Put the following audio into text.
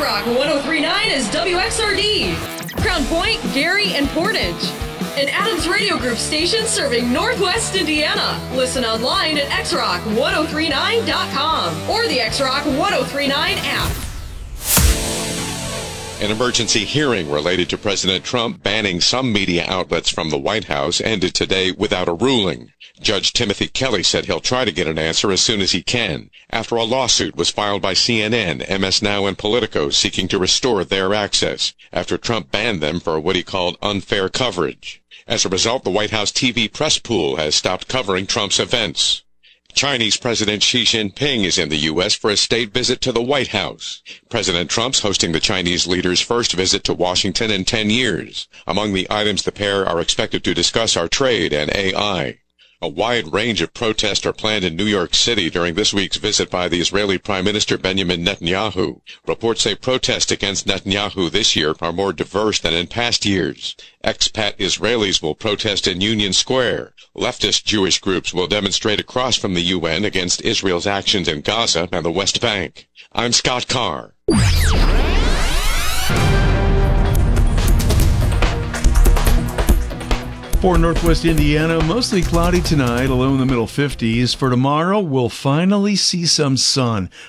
X-Rock 1039 is WXRD, Crown Point, Gary, and Portage. An Adams Radio Group station serving Northwest Indiana. Listen online at xrock1039.com or the X-Rock 1039 app. An emergency hearing related to President Trump banning some media outlets from the White House ended today without a ruling. Judge Timothy Kelly said he'll try to get an answer as soon as he can, after a lawsuit was filed by CNN, MS Now, and Politico seeking to restore their access, after Trump banned them for what he called unfair coverage. As a result, the White House TV press pool has stopped covering Trump's events. Chinese President Xi Jinping is in the U.S. for a state visit to the White House. President Trump's hosting the Chinese leader's first visit to Washington in 10 years. Among the items the pair are expected to discuss are trade and AI. A wide range of protests are planned in New York City during this week's visit by the Israeli Prime Minister Benjamin Netanyahu. Reports say protests against Netanyahu this year are more diverse than in past years. Expat Israelis will protest in Union Square. Leftist Jewish groups will demonstrate across from the UN against Israel's actions in Gaza and the West Bank. I'm Scott Carr. For Northwest Indiana, mostly cloudy tonight, low in the middle 50s. For tomorrow, we'll finally see some sun.